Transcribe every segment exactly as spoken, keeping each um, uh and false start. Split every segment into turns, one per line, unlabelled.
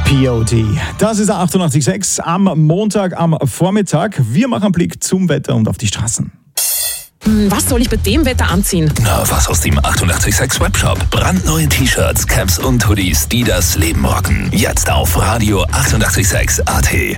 P O D. Das ist achtundachtzig Komma sechs am Montag am Vormittag. Wir machen einen Blick zum Wetter und auf die Straßen.
Was soll ich bei dem Wetter anziehen?
Na, was aus dem achtundachtzig Komma sechs Webshop. Brandneue T-Shirts, Caps und Hoodies, die das Leben rocken. Jetzt auf Radio achtundachtzig Komma sechs A T.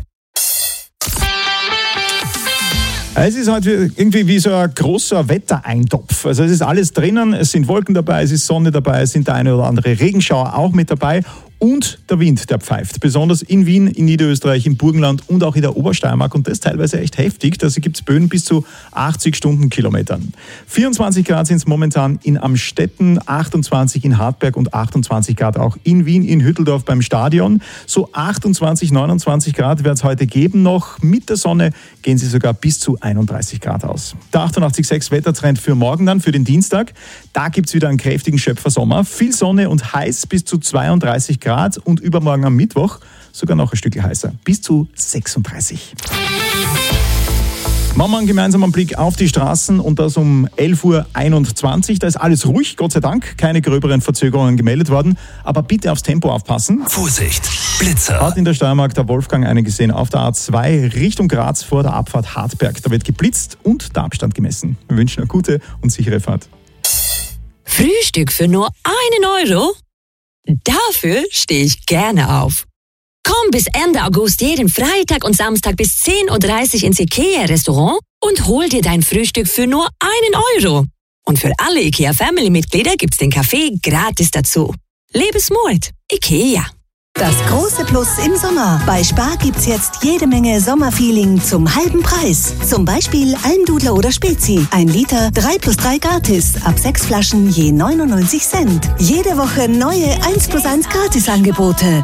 Es ist heute irgendwie wie so ein großer Wettereintopf. Also es ist alles drinnen, es sind Wolken dabei, es ist Sonne dabei, es sind der eine oder andere Regenschauer auch mit dabei. Und der Wind, der pfeift. Besonders in Wien, in Niederösterreich, im Burgenland und auch in der Obersteiermark. Und das teilweise echt heftig. Da gibt es Böen bis zu achtzig Stundenkilometern. vierundzwanzig Grad sind es momentan in Amstetten, achtundzwanzig in Hartberg und achtundzwanzig Grad auch in Wien, in Hütteldorf beim Stadion. So achtundzwanzig, neunundzwanzig Grad wird es heute geben noch. Mit der Sonne gehen sie sogar bis zu einunddreißig Grad aus. Der achtundachtzig Komma sechs Wettertrend für morgen dann, für den Dienstag. Da gibt es wieder einen kräftigen Schöpfersommer. Viel Sonne und heiß bis zu zweiunddreißig Grad. Und übermorgen am Mittwoch sogar noch ein Stück heißer, bis zu sechsunddreißig. Machen wir einen gemeinsamen Blick auf die Straßen und das um elf Uhr einundzwanzig. Da ist alles ruhig, Gott sei Dank, keine gröberen Verzögerungen gemeldet worden. Aber bitte aufs Tempo aufpassen.
Vorsicht, Blitzer.
Hat in der Steiermark der Wolfgang einen gesehen auf der A zwei Richtung Graz vor der Abfahrt Hartberg. Da wird geblitzt und der Abstand gemessen. Wir wünschen eine gute und sichere Fahrt.
Frühstück für nur einen Euro? Dafür stehe ich gerne auf. Komm bis Ende August jeden Freitag und Samstag bis zehn Uhr dreißig ins IKEA-Restaurant und hol dir dein Frühstück für nur einen Euro. Und für alle IKEA-Family-Mitglieder gibt's den Kaffee gratis dazu. Lebensmut, IKEA.
Das große Plus im Sommer. Bei Spar gibt's jetzt jede Menge Sommerfeeling zum halben Preis. Zum Beispiel Almdudler oder Spezi. Ein Liter, drei plus drei gratis. Ab sechs Flaschen je neunundneunzig Cent. Jede Woche neue eins plus eins Gratisangebote.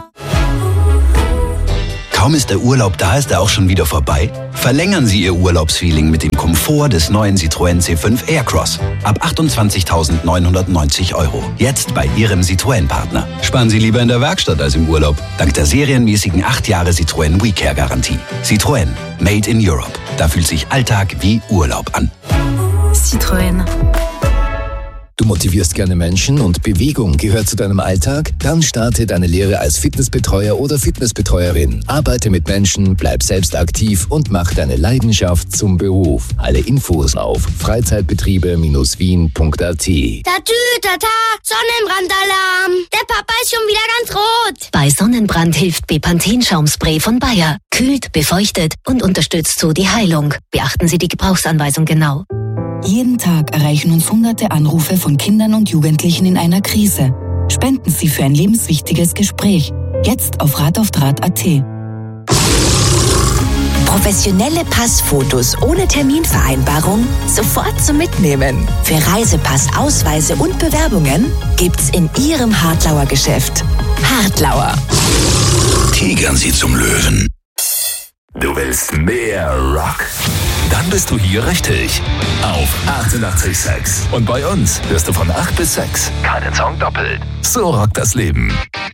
Kaum ist der Urlaub da, ist er auch schon wieder vorbei? Verlängern Sie Ihr Urlaubsfeeling mit dem Komfort des neuen Citroën C fünf Aircross. Ab achtundzwanzigtausendneunhundertneunzig Euro. Jetzt bei Ihrem Citroën-Partner. Sparen Sie lieber in der Werkstatt als im Urlaub. Dank der serienmäßigen acht Jahre Citroën WeCare-Garantie. Citroën. Made in Europe. Da fühlt sich Alltag wie Urlaub an.
Citroën.
Du motivierst gerne Menschen und Bewegung gehört zu deinem Alltag? Dann starte deine Lehre als Fitnessbetreuer oder Fitnessbetreuerin. Arbeite mit Menschen, bleib selbst aktiv und mach deine Leidenschaft zum Beruf. Alle Infos auf freizeitbetriebe wien punkt a t.
Tatü, tata, Sonnenbrandalarm. Der Papa ist schon wieder ganz rot.
Bei Sonnenbrand hilft Bepanthen-Schaumspray von Bayer. Kühlt, befeuchtet und unterstützt so die Heilung. Beachten Sie die Gebrauchsanweisung genau.
Jeden Tag erreichen uns hunderte Anrufe von Kindern und Jugendlichen in einer Krise. Spenden Sie für ein lebenswichtiges Gespräch. Jetzt auf rat auf draht punkt a t.
Professionelle Passfotos ohne Terminvereinbarung sofort zum Mitnehmen. Für Reisepass, Ausweise und Bewerbungen gibt's in Ihrem Hartlauer Geschäft. Hartlauer.
Tigern Sie zum Löwen. Du willst mehr Rock? Dann bist du hier richtig. Auf achtundachtzig Komma sechs. Und bei uns hörst du von acht bis sechs keinen Song doppelt. So rockt das Leben.